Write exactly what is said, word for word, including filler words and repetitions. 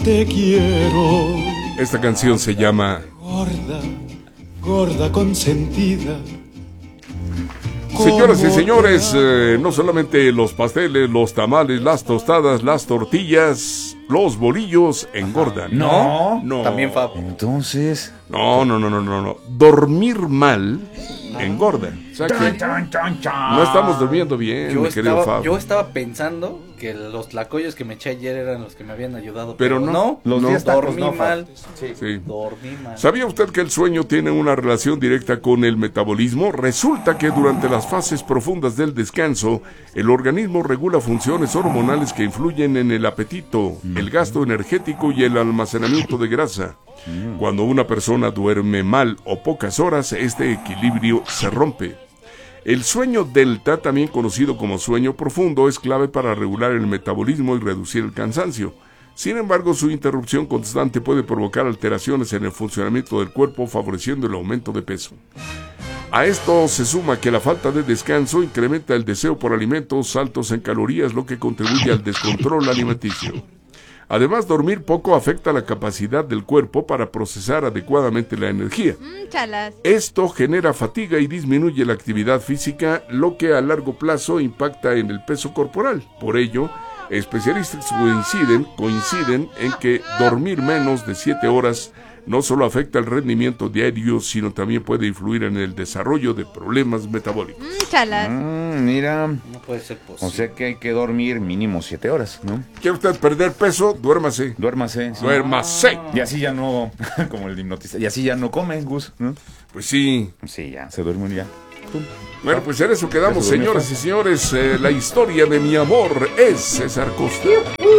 Te quiero. Esta canción se llama Gorda, gorda consentida. Señoras y señores, eh, no solamente los pasteles, los tamales, las tostadas, las tortillas, los bolillos engordan. No, no. También Fab. Entonces... No, no, no, no, no, no. Dormir mal engorda. O sea que no estamos durmiendo bien, Yo mi querido estaba, Fab. yo estaba pensando que los tlacoyos que me eché ayer eran los que me habían ayudado. Pero no, los no. días tacos dormí no, Fab. mal. Sí. Sí. Dormí mal. ¿Sabía usted que el sueño tiene una relación directa con el metabolismo? Resulta que durante las fases profundas del descanso, el organismo regula funciones hormonales que influyen en el apetito, el gasto energético y el almacenamiento de grasa. Cuando una persona duerme mal o pocas horas, este equilibrio se rompe. El sueño delta, también conocido como sueño profundo, es clave para regular el metabolismo y reducir el cansancio. Sin embargo, su interrupción constante puede provocar alteraciones en el funcionamiento del cuerpo, favoreciendo el aumento de peso. A esto se suma que la falta de descanso incrementa el deseo por alimentos altos en calorías, lo que contribuye al descontrol alimenticio. Además, dormir poco afecta la capacidad del cuerpo para procesar adecuadamente la energía. Mm, chalas. Esto genera fatiga y disminuye la actividad física, lo que a largo plazo impacta en el peso corporal. Por ello, especialistas coinciden, coinciden en que dormir menos de siete horas no solo afecta el rendimiento diario, sino también puede influir en el desarrollo de problemas metabólicos. Mm, chalas. Mm, mira, No puede ser posible. o sea que hay que dormir mínimo siete horas, ¿no? ¿Quiere usted perder peso? Duérmase. Duérmase. sí. Duérmase. Y así ya no, como el hipnotista, y así ya no comes, Gus, ¿no? Pues sí. Sí, ya, se duerme ya. Pum. Bueno, pues en eso quedamos, Eso duerme señoras y señores. Eh, la historia de mi amor es César Costa.